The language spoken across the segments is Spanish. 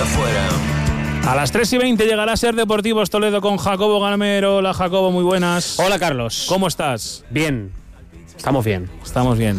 está fuera. A las 3:20 llegará Ser Deportivos Toledo con Jacobo Galmero. Hola Jacobo, muy buenas. Hola Carlos. ¿Cómo estás? Bien, estamos bien. Estamos bien.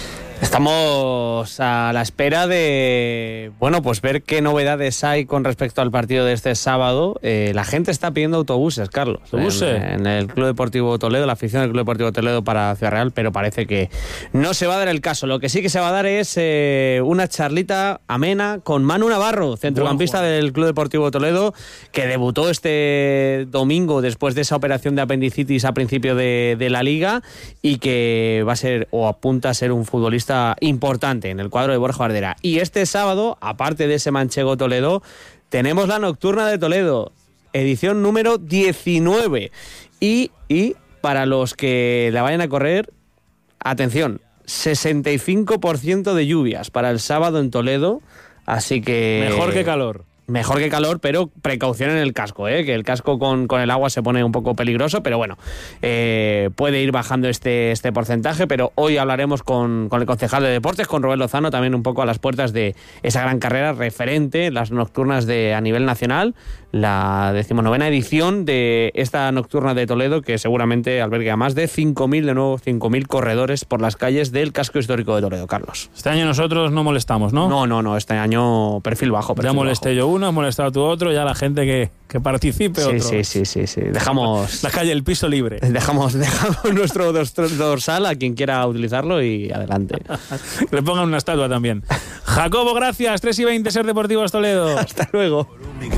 Estamos a la espera de, bueno, pues ver qué novedades hay con respecto al partido de este sábado. La gente está pidiendo autobuses, Carlos. ¿Autobuses? En el Club Deportivo Toledo, la afición del Club Deportivo Toledo para Ciudad Real, pero parece que no se va a dar el caso. Lo que sí que se va a dar es una charlita amena con Manu Navarro, centrocampista del Club Deportivo Toledo, que debutó este domingo después de esa operación de apendicitis a principio de la Liga y que va a ser, o apunta a ser, un futbolista importante en el cuadro de Borja Bardera. Y este sábado, aparte de ese manchego Toledo, tenemos la Nocturna de Toledo, edición número 19. Y para los que la vayan a correr, atención, 65% de lluvias para el sábado en Toledo, así que... Mejor que calor. Mejor que calor, pero precaución en el casco, que el casco con el agua se pone un poco peligroso, pero bueno, puede ir bajando este porcentaje, pero hoy hablaremos con el concejal de deportes, con Rubén Lozano, también un poco a las puertas de esa gran carrera referente, las nocturnas a nivel nacional, la 19ª edición de esta nocturna de Toledo, que seguramente albergue a más de 5.000 corredores por las calles del casco histórico de Toledo, Carlos. Este año nosotros no molestamos, ¿no? No, este año perfil bajo. Ya molesté yo uno, has molestado tú otro, ya la gente que participe otro. Sí. Dejamos... La calle, el piso libre. Dejamos nuestro dorsal a quien quiera utilizarlo y adelante. Le pongan una estatua también. Jacobo, gracias. 3:20, Ser Deportivos Toledo. Hasta luego.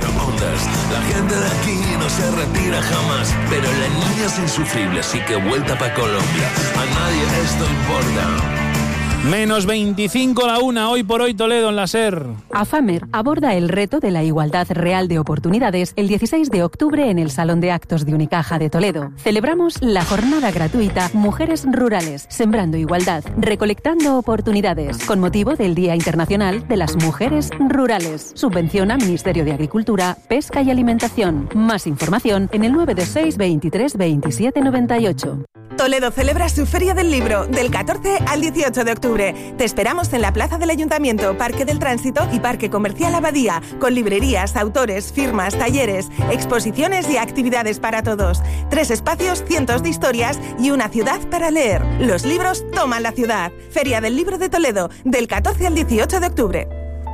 La gente de aquí no se retira jamás, pero la niña es insufrible, así que vuelta pa' Colombia. A nadie esto importa. Menos 25 la una, hoy por hoy Toledo en la SER. AFAMER aborda el reto de la igualdad real de oportunidades el 16 de octubre en el Salón de Actos de Unicaja de Toledo. Celebramos la jornada gratuita Mujeres Rurales, Sembrando Igualdad, Recolectando Oportunidades, con motivo del Día Internacional de las Mujeres Rurales. Subvenciona Ministerio de Agricultura, Pesca y Alimentación. Más información en el 926 23 27 98. Toledo celebra su Feria del Libro del 14 al 18 de octubre. Te esperamos en la Plaza del Ayuntamiento, Parque del Tránsito y Parque Comercial Abadía, con librerías, autores, firmas, talleres, exposiciones y actividades para todos. 3 espacios, cientos de historias y una ciudad para leer. Los libros toman la ciudad. Feria del Libro de Toledo, del 14 al 18 de octubre.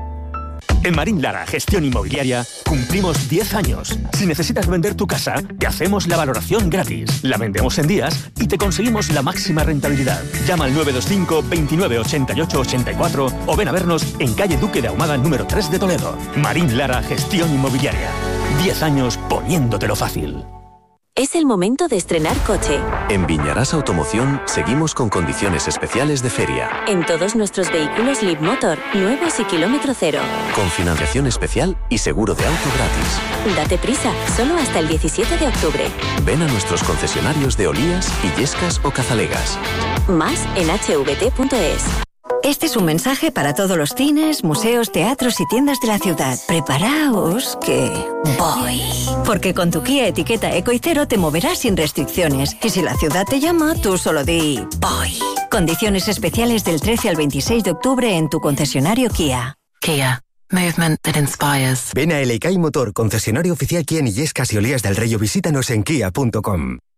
En Marín Lara Gestión Inmobiliaria cumplimos 10 años. Si necesitas vender tu casa, te hacemos la valoración gratis. La vendemos en días y te conseguimos la máxima rentabilidad. Llama al 925 29 88 84 o ven a vernos en calle Duque de Ahumada número 3 de Toledo. Marín Lara Gestión Inmobiliaria. 10 años poniéndotelo fácil. Es el momento de estrenar coche. En Viñarás Automoción seguimos con condiciones especiales de feria. En todos nuestros vehículos Leapmotor, nuevos y kilómetro cero. Con financiación especial y seguro de auto gratis. Date prisa, solo hasta el 17 de octubre. Ven a nuestros concesionarios de Olías, Illescas o Cazalegas. Más en hvt.es. Este es un mensaje para todos los cines, museos, teatros y tiendas de la ciudad. Preparaos que voy. Porque con tu Kia etiqueta Eco y Cero te moverás sin restricciones. Y si la ciudad te llama, tú solo di voy. Condiciones especiales del 13 al 26 de octubre en tu concesionario Kia. Kia. Movement that inspires. Ven a El Icai Motor, concesionario oficial Kia en Illescas y Olías del Rey, o visítanos en kia.com.